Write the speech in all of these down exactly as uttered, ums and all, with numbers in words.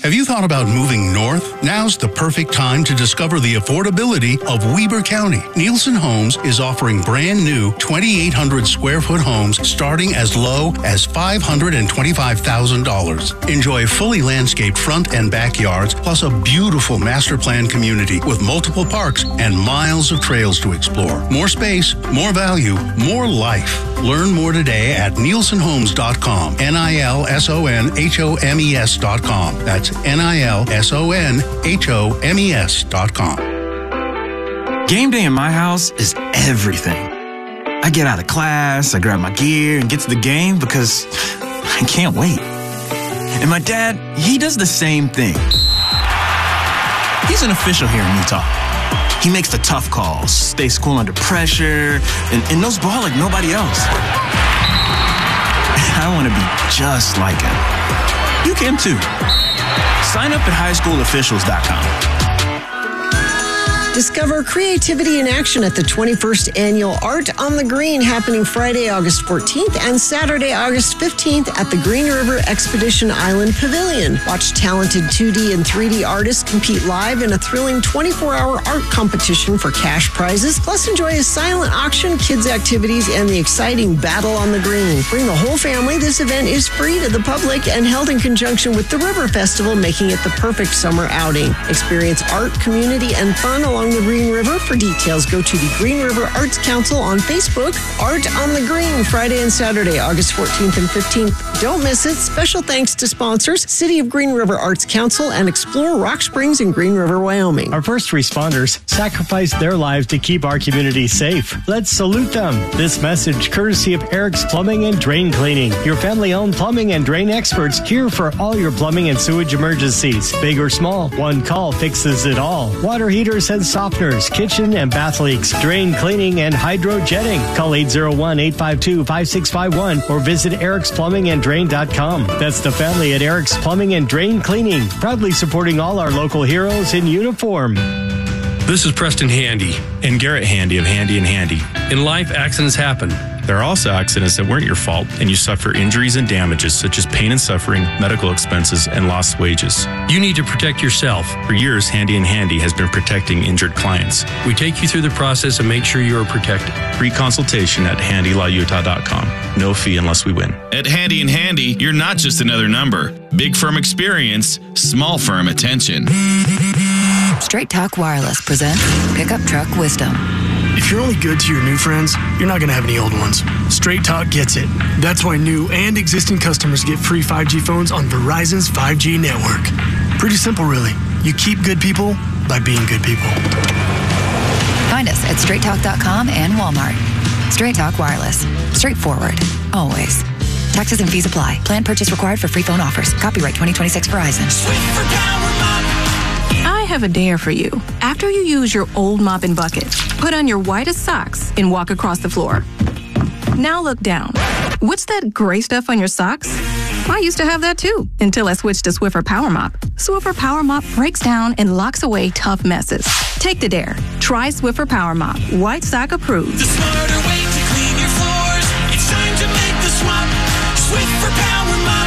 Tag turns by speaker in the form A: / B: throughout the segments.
A: Have you thought about moving north? Now's the perfect time to discover the affordability of Weber County. Nielsen Homes is offering brand new twenty-eight hundred square foot homes starting as low as five hundred twenty-five thousand dollars. Enjoy fully landscaped front and backyards, plus a beautiful master plan community with multiple parks and miles of trails to explore. More space, more value, more life. Learn more today at nielsen homes dot com. N I L S O N H O M E S dot com. That's N I L S O N H O M E S dot com.
B: Game day in my house is everything. I get out of class, I grab my gear, and get to the game because I can't wait. And my dad, he does the same thing. He's an official here in Utah. He makes the tough calls, stays cool under pressure, and, and knows ball like nobody else. I want to be just like him. You can too. Sign up at high school officials dot com.
C: Discover creativity in action at the twenty-first Annual Art on the Green, happening Friday, August fourteenth and Saturday, August fifteenth at the Green River Expedition Island Pavilion. Watch talented two D and three D artists compete live in a thrilling twenty-four hour art competition for cash prizes. Plus, enjoy a silent auction, kids' activities, and the exciting Battle on the Green. Bring the whole family. This event is free to the public and held in conjunction with the River Festival, making it the perfect summer outing. Experience art, community, and fun along the Green River. For details, go to the Green River Arts Council on Facebook. Art on the Green, Friday and Saturday, August fourteenth and fifteenth. Don't miss it. Special thanks to sponsors, City of Green River Arts Council and Explore Rock Springs in Green River, Wyoming.
D: Our first responders sacrificed their lives to keep our community safe. Let's salute them. This message courtesy of Eric's Plumbing and Drain Cleaning, your family-owned plumbing and drain experts here for all your plumbing and sewage emergencies. Big or small, one call fixes it all. Water heaters and softeners, kitchen and bath leaks, drain cleaning, and hydro jetting. Call eight zero one, eight five two, five six five one or visit erics plumbing and drain dot com. That's the family at Eric's Plumbing and Drain Cleaning, proudly supporting all our local heroes in uniform.
E: This is Preston Handy and Garrett Handy of Handy and Handy. In life, accidents happen. There are also accidents that weren't your fault, and you suffer injuries and damages such as pain and suffering, medical expenses, and lost wages. You need to protect yourself. For years, Handy and Handy has been protecting injured clients. We take you through the process and make sure you are protected. Free consultation at handy law utah dot com. No fee unless we win.
F: At Handy and Handy, you're not just another number. Big firm experience, small firm attention.
G: Straight Talk Wireless presents Pickup Truck Wisdom.
H: If you're only good to your new friends, you're not going to have any old ones. Straight Talk gets it. That's why new and existing customers get free five G phones on Verizon's five G network. Pretty simple, really. You keep good people by being good people.
G: Find us at straight talk dot com and Walmart. Straight Talk Wireless. Straightforward. Always. Taxes and fees apply. Plan purchase required for free phone offers. Copyright twenty twenty-six Verizon.
I: I have a dare for you. After you use your old mop and bucket, put on your whitest socks and walk across the floor. Now look down. What's that gray stuff on your socks? I used to have that too, until I switched to Swiffer Power Mop. Swiffer Power Mop breaks down and locks away tough messes. Take the dare. Try Swiffer Power Mop. White sock approved.
J: The smarter way to clean your floors. It's time to make the swap. Swiffer Power Mop.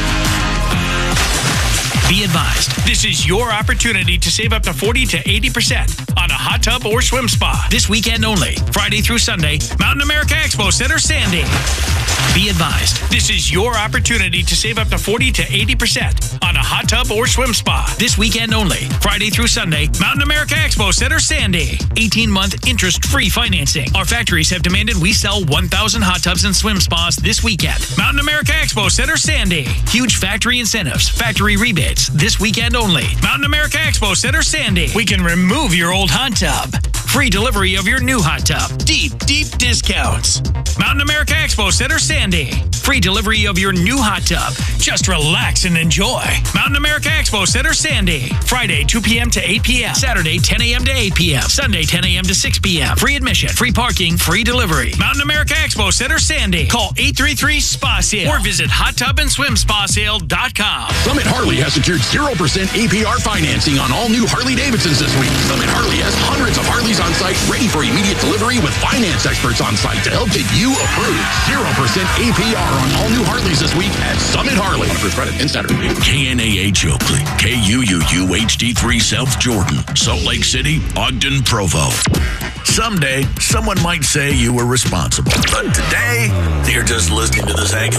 K: Be advised, this is your opportunity to save up to forty to eighty percent on a hot tub or swim spa. This weekend only, Friday through Sunday, Mountain America Expo Center, Sandy. Be advised, this is your opportunity to save up to forty to eighty percent on a hot tub or swim spa. This weekend only, Friday through Sunday, Mountain America Expo Center, Sandy. eighteen month interest-free financing. Our factories have demanded we sell one thousand hot tubs and swim spas this weekend. Mountain America Expo Center, Sandy. Huge factory incentives, factory rebates, this weekend only. Mountain America Expo Center, Sandy. We can remove your old hot tub. Free delivery of your new hot tub. Deep, deep discounts. Mountain America Expo Center, Sandy. Free delivery of your new hot tub. Just relax and enjoy. Mountain America Expo Center, Sandy. Friday, two p.m. to eight p.m. Saturday, ten a.m. to eight p.m. Sunday, ten a.m. to six p.m. Free admission, free parking, free delivery. Mountain America Expo Center, Sandy. Call eight three three, S P A sale or visit hot tub and swim spa sale dot com.
L: Summit Harbor Harley has secured zero percent A P R financing on all new Harley-Davidsons this week. Summit Harley has hundreds of Harleys on site ready for immediate delivery with finance experts on site to help get you approved. zero percent A P R on all new Harleys this week at Summit Harley. On approved credit in Saturday.
M: K N A H Oakley, K U U U H D three South Jordan, Salt Lake City, Ogden, Provo. Someday, someone might say you were responsible. But today, you're just listening to this ag